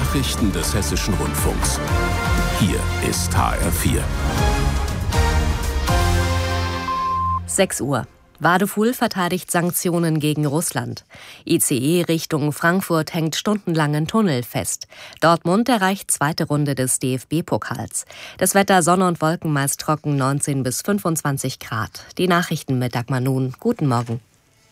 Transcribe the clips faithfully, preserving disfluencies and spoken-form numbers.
Nachrichten des Hessischen Rundfunks. Hier ist H R vier. sechs Uhr. Wadefuhl verteidigt Sanktionen gegen Russland. I C E Richtung Frankfurt hängt stundenlang in Tunnel fest. Dortmund erreicht zweite Runde des D F B-Pokals. Das Wetter Sonne und Wolken meist trocken, neunzehn bis fünfundzwanzig Grad. Die Nachrichten mit Dagmar Nun. Guten Morgen.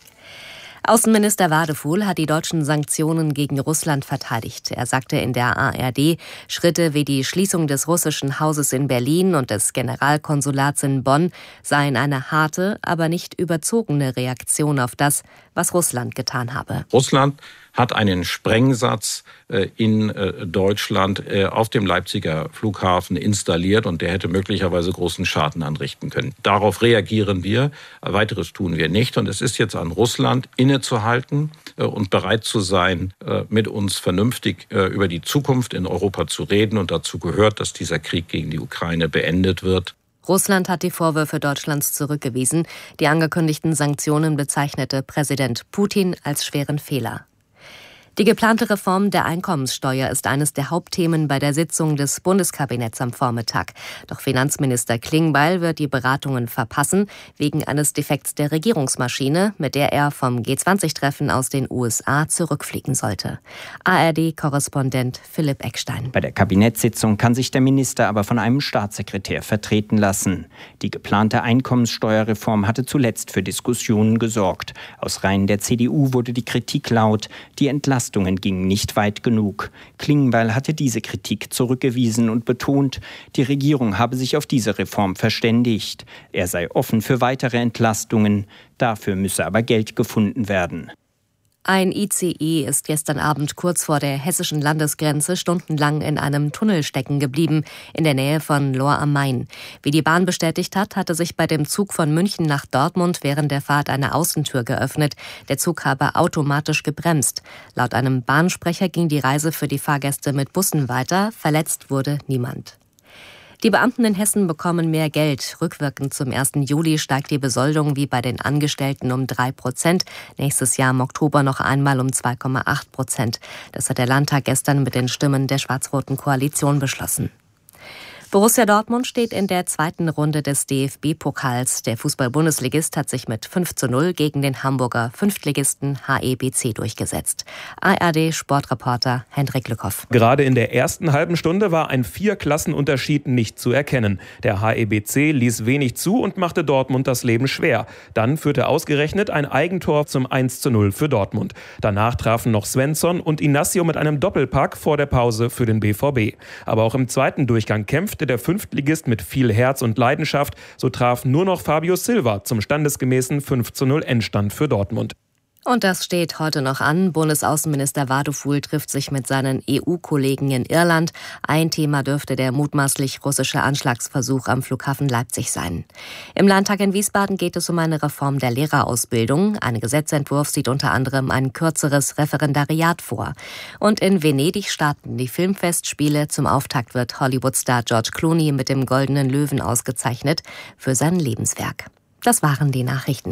Außenminister Wadefuhl hat die deutschen Sanktionen gegen Russland verteidigt. Er sagte in der A R D, Schritte wie die Schließung des russischen Hauses in Berlin und des Generalkonsulats in Bonn seien eine harte, aber nicht überzogene Reaktion auf das, was Russland getan habe. Russland hat einen Sprengsatz in Deutschland auf dem Leipziger Flughafen installiert und der hätte möglicherweise großen Schaden anrichten können. Darauf reagieren wir, weiteres tun wir nicht und es ist jetzt an Russland innezuhalten und bereit zu sein, mit uns vernünftig über die Zukunft in Europa zu reden und dazu gehört, dass dieser Krieg gegen die Ukraine beendet wird. Russland hat die Vorwürfe Deutschlands zurückgewiesen. Die angekündigten Sanktionen bezeichnete Präsident Putin als schweren Fehler. Die geplante Reform der Einkommenssteuer ist eines der Hauptthemen bei der Sitzung des Bundeskabinetts am Vormittag. Doch Finanzminister Klingbeil wird die Beratungen verpassen, wegen eines Defekts der Regierungsmaschine, mit der er vom G zwanzig Treffen aus den U S A zurückfliegen sollte. A R D-Korrespondent Philipp Eckstein. Bei der Kabinettssitzung kann sich der Minister aber von einem Staatssekretär vertreten lassen. Die geplante Einkommenssteuerreform hatte zuletzt für Diskussionen gesorgt. Aus Reihen der C D U wurde die Kritik laut, die Entlastung gingen nicht weit genug. Klingbeil hatte diese Kritik zurückgewiesen und betont, die Regierung habe sich auf diese Reform verständigt. Er sei offen für weitere Entlastungen, dafür müsse aber Geld gefunden werden. Ein I C E ist gestern Abend kurz vor der hessischen Landesgrenze stundenlang in einem Tunnel stecken geblieben, in der Nähe von Lohr am Main. Wie die Bahn bestätigt hat, hatte sich bei dem Zug von München nach Dortmund während der Fahrt eine Außentür geöffnet. Der Zug habe automatisch gebremst. Laut einem Bahnsprecher ging die Reise für die Fahrgäste mit Bussen weiter. Verletzt wurde niemand. Die Beamten in Hessen bekommen mehr Geld. Rückwirkend zum ersten Juli steigt die Besoldung wie bei den Angestellten um drei Prozent. Nächstes Jahr im Oktober noch einmal um zwei Komma acht Prozent. Das hat der Landtag gestern mit den Stimmen der schwarz-roten Koalition beschlossen. Borussia Dortmund steht in der zweiten Runde des D F B-Pokals. Der Fußball-Bundesligist hat sich mit fünf zu null gegen den Hamburger Fünftligisten H E B C durchgesetzt. A R D-Sportreporter Hendrik Lückhoff. Gerade in der ersten halben Stunde war ein Vier-Klassenunterschied nicht zu erkennen. Der H E B C ließ wenig zu und machte Dortmund das Leben schwer. Dann führte ausgerechnet ein Eigentor zum eins zu null für Dortmund. Danach trafen noch Svensson und Inacio mit einem Doppelpack vor der Pause für den B V B. Aber auch im zweiten Durchgang kämpfte der Fünftligist mit viel Herz und Leidenschaft. So traf nur noch Fabio Silva zum standesgemäßen fünf zu null Endstand für Dortmund. Und das steht heute noch an. Bundesaußenminister Wadefuhl trifft sich mit seinen E U-Kollegen in Irland. Ein Thema dürfte der mutmaßlich russische Anschlagsversuch am Flughafen Leipzig sein. Im Landtag in Wiesbaden geht es um eine Reform der Lehrerausbildung. Ein Gesetzentwurf sieht unter anderem ein kürzeres Referendariat vor. Und in Venedig starten die Filmfestspiele. Zum Auftakt wird Hollywood-Star George Clooney mit dem Goldenen Löwen ausgezeichnet für sein Lebenswerk. Das waren die Nachrichten.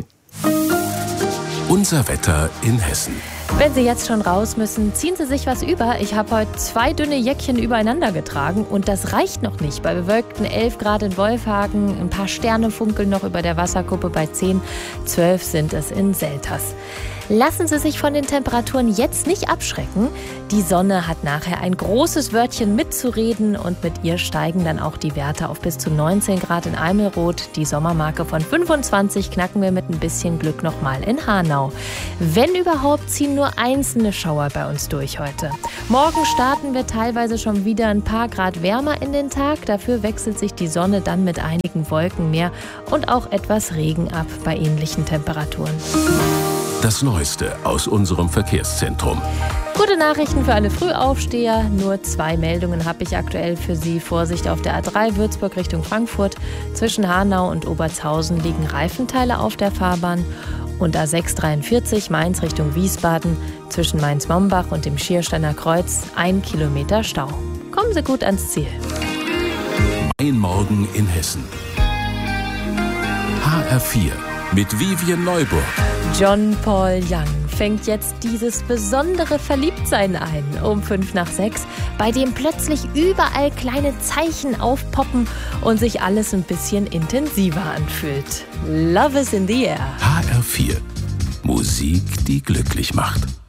Unser Wetter in Hessen. Wenn Sie jetzt schon raus müssen, ziehen Sie sich was über. Ich habe heute zwei dünne Jäckchen übereinander getragen und das reicht noch nicht. Bei bewölkten elf Grad in Wolfhagen, ein paar Sterne funkeln noch über der Wasserkuppe bei zehn, zwölf sind es in Selters. Lassen Sie sich von den Temperaturen jetzt nicht abschrecken. Die Sonne hat nachher ein großes Wörtchen mitzureden und mit ihr steigen dann auch die Werte auf bis zu neunzehn Grad in Eimelroth. Die Sommermarke von fünfundzwanzig knacken wir mit ein bisschen Glück nochmal in Hanau. Wenn überhaupt, ziehen nur einzelne Schauer bei uns durch heute. Morgen starten wir teilweise schon wieder ein paar Grad wärmer in den Tag. Dafür wechselt sich die Sonne dann mit einigen Wolken mehr und auch etwas Regen ab bei ähnlichen Temperaturen. Das Neueste aus unserem Verkehrszentrum. Gute Nachrichten für alle Frühaufsteher. Nur zwei Meldungen habe ich aktuell für Sie. Vorsicht auf der A drei Würzburg Richtung Frankfurt. Zwischen Hanau und Obertshausen liegen Reifenteile auf der Fahrbahn. Und A sechs dreiundvierzig Mainz Richtung Wiesbaden. Zwischen Mainz-Mombach und dem Schiersteiner Kreuz ein Kilometer Stau. Kommen Sie gut ans Ziel. Ein Morgen in Hessen. H R vier mit Vivian Neuburg. John Paul Young fängt jetzt dieses besondere Verliebtsein ein, um fünf nach sechs, bei dem plötzlich überall kleine Zeichen aufpoppen und sich alles ein bisschen intensiver anfühlt. Love is in the air. H R vier. Musik, die glücklich macht.